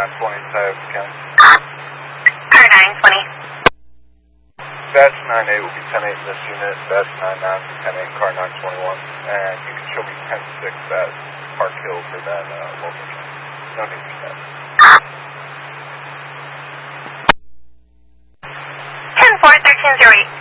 920, Tioga County. Car 920. Batch 98 will be 10-8 in this unit, Batch 99 will be 10-8 car 921, and you can show me 10-6 at Park Hill for that location. No need for that. 10-4, 1308.